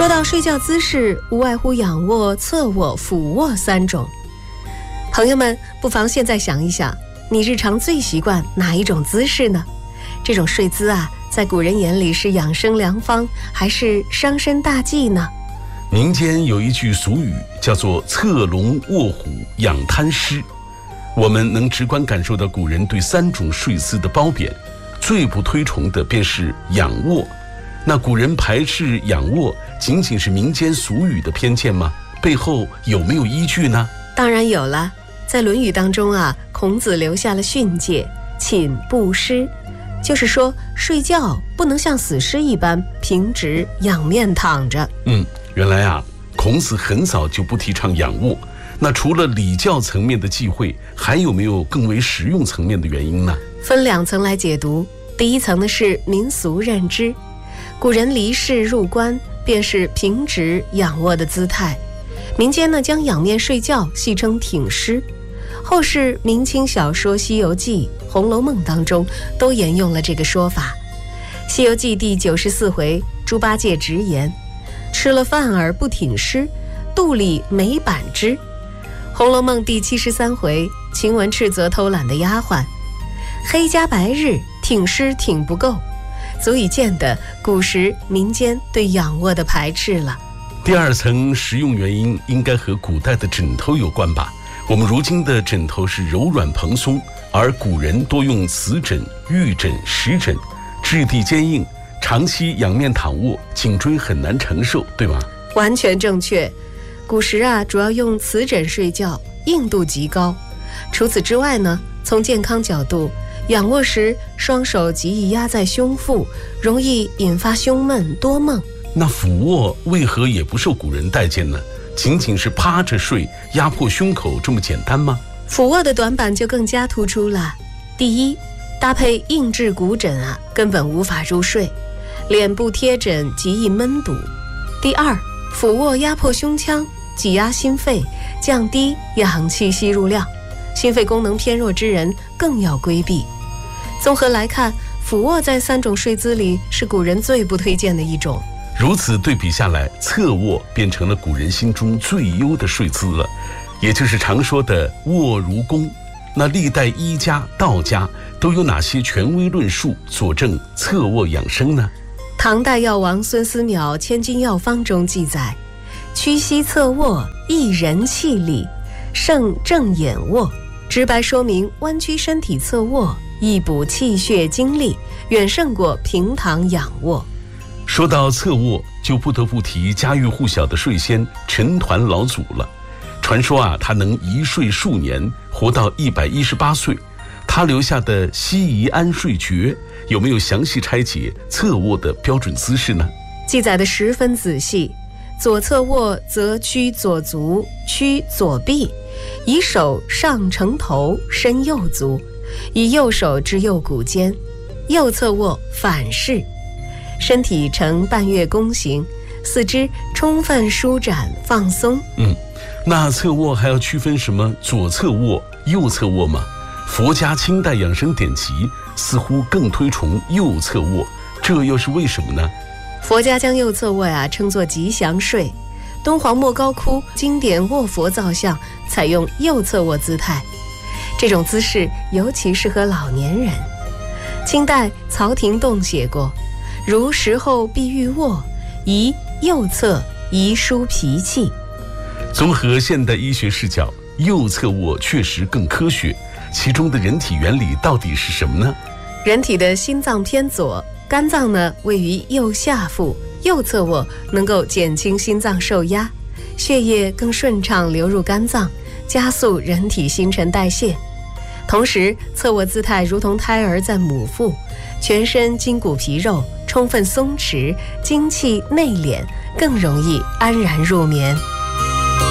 说到睡觉姿势，无外乎仰卧、侧卧、俯卧3种。朋友们，不妨现在想一想，你日常最习惯哪一种姿势呢？这种睡姿啊，在古人眼里是养生良方，还是伤身大忌呢？ 民间有一句俗语叫做侧龙卧虎养贪湿，我们能直观感受到古人对3种睡姿的褒贬，最不推崇的便是仰卧。那古人排斥仰卧，仅仅是民间俗语的偏见吗？背后有没有依据呢？ 当然有了，在《论语》当中啊，孔子留下了训诫：寝不尸，就是说睡觉不能像死尸一般平直仰面躺着。 原来啊，孔子很早就不提倡仰卧。那除了礼教层面的忌讳，还有没有更为实用层面的原因呢？ 分2层来解读。第一层呢是民俗认知，古人离世入棺便是平直仰卧的姿态，民间呢将仰面睡觉戏称挺尸。后世明清小说《西游记》《红楼梦》当中都沿用了这个说法。《西游记》第94回，猪八戒直言：吃了饭而不挺尸，肚里没板汁。《红楼梦》第73回，晴雯斥责偷懒的丫鬟：黑加白日，挺尸挺不够，足以见得古时民间对仰卧的排斥了。 第2层实用原因应该和古代的枕头有关吧？我们如今的枕头是柔软蓬松，而古人多用瓷枕、玉枕、石枕，质地坚硬，长期仰面躺卧，颈椎很难承受，对吗？ 完全正确。古时啊，主要用瓷枕睡觉，硬度极高。除此之外呢，从健康角度，仰卧时双手极易压在胸腹，容易引发胸闷多梦。 那俯卧为何也不受古人待见呢？仅仅是趴着睡，压迫胸口这么简单吗？ 俯卧的短板就更加突出了。第一，搭配硬质骨枕啊，根本无法入睡，脸部贴枕极易闷堵。第二，俯卧压迫胸腔，挤压心肺，降低氧气吸入量，心肺功能偏弱之人更要规避。综合来看，俯卧在3种睡姿里是古人最不推荐的一种。 如此对比下来，侧卧变成了古人心中最优的睡姿了，也就是常说的卧如弓。那历代医家、道家都有哪些权威论述佐证侧卧养生呢？ 唐代药王孙思邈《千金药方》中记载：屈膝侧卧，益人气力，胜正眼卧，直白说明弯曲身体侧卧益补气血精力，远胜过平躺仰卧。 说到侧卧，就不得不提家喻户晓的睡仙陈抟老祖了。传说啊，他能一睡数年，活到118岁。他留下的西夷安睡诀有没有详细拆解侧卧的标准姿势呢？ 记载的十分仔细。左侧卧则屈左足，屈左臂，以手上承头，伸右足，以右手至右骨间。右侧卧反式，身体呈半月弓形，四肢充分舒展放松。 那侧卧还要区分什么左侧卧、右侧卧吗？佛家清代养生典籍似乎更推崇右侧卧，这又是为什么呢？ 佛家将右侧卧称作吉祥睡。敦煌莫高窟经典卧佛造像采用右侧卧姿态，这种姿势尤其适合老年人。清代曹廷栋写过：如食后必欲卧，宜右侧，宜舒脾气。 综合现代医学视角，右侧卧确实更科学，其中的人体原理到底是什么呢？ 人体的心脏偏左，肝脏呢位于右下腹，右侧卧能够减轻心脏受压，血液更顺畅流入肝脏，加速人体新陈代谢。同时，侧卧姿态如同胎儿在母腹，全身筋骨皮肉充分松弛，精气内敛，更容易安然入眠。